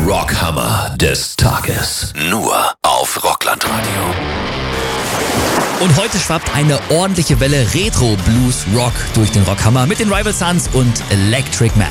Rockhammer des Tages. Nur auf Rocklandradio. Und heute schwappt eine ordentliche Welle Retro-Blues-Rock durch den Rockhammer mit den Rival Sons und Electric Man.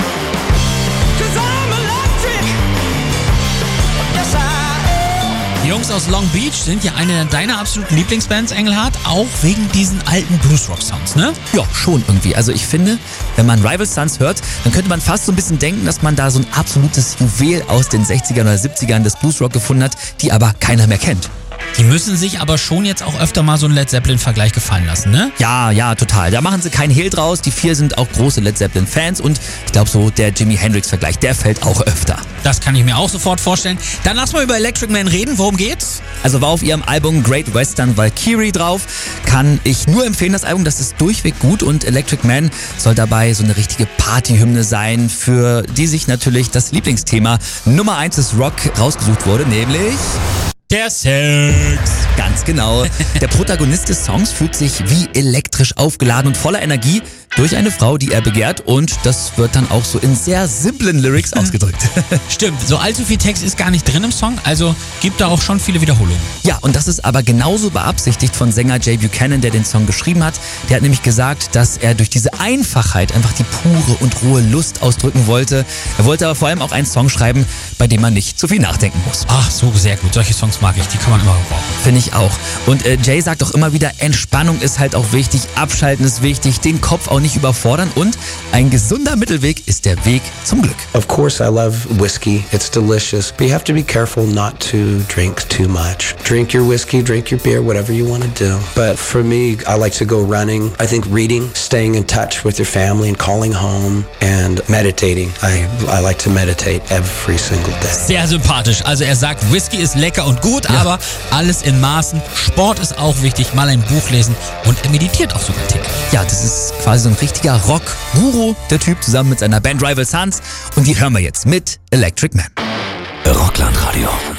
Die Jungs aus Long Beach sind ja eine deiner absoluten Lieblingsbands, Engelhardt, auch wegen diesen alten Bluesrock-Sounds, ne? Ja, schon irgendwie. Also ich finde, wenn man Rival Sons hört, dann könnte man fast so ein bisschen denken, dass man da so ein absolutes Juwel aus den 60ern oder 70ern des Bluesrock gefunden hat, die aber keiner mehr kennt. Die müssen sich aber schon jetzt auch öfter mal so einen Led Zeppelin-Vergleich gefallen lassen, ne? Ja, total. Da machen sie keinen Hehl draus. Die vier sind auch große Led Zeppelin-Fans und ich glaube so der Jimi Hendrix-Vergleich, der fällt auch öfter. Das kann ich mir auch sofort vorstellen. Dann lass mal über Electric Man reden. Worum geht's? Also war auf ihrem Album Great Western Valkyrie drauf. Kann ich nur empfehlen, das Album. Das ist durchweg gut und Electric Man soll dabei so eine richtige Partyhymne sein, für die sich natürlich das Lieblingsthema Nummer 1 des Rock rausgesucht wurde, nämlich Der Sex. Ganz genau. Der Protagonist des Songs fühlt sich wie elektrisch aufgeladen und voller Energie durch eine Frau, die er begehrt. Und das wird dann auch so in sehr simplen Lyrics ausgedrückt. Stimmt, so allzu viel Text ist gar nicht drin im Song, also gibt da auch schon viele Wiederholungen. Ja, und das ist aber genauso beabsichtigt von Sänger Jay Buchanan, der den Song geschrieben hat. Der hat nämlich gesagt, dass er durch diese Einfachheit einfach die pure und rohe Lust ausdrücken wollte. Er wollte aber vor allem auch einen Song schreiben, bei dem man nicht zu viel nachdenken muss. Ach, so sehr gut. Solche Songs mag ich, die kann man immer gebrauchen. Finde ich auch. Und Jay sagt auch immer wieder, Entspannung ist halt auch wichtig, Abschalten ist wichtig, den Kopf auch nicht überfordern und ein gesunder Mittelweg ist der Weg zum Glück. Of course I love whiskey, it's delicious, but you have to be careful not to drink too much. Drink your whiskey, drink your beer, whatever you want to do. But for me, I like to go running. I think reading, staying in touch with your family and calling home and meditating. I like to meditate every single day. Sehr sympathisch. Also er sagt, Whisky ist lecker und gut, aber alles in Maßen. Sport ist auch wichtig, mal ein Buch lesen und er meditiert auch sogar täglich. Ja, das ist quasi so ein richtiger Rock-Guru, der Typ, zusammen mit seiner Band Rival Sons. Und die hören wir jetzt mit Electric Man. Rocklandradio.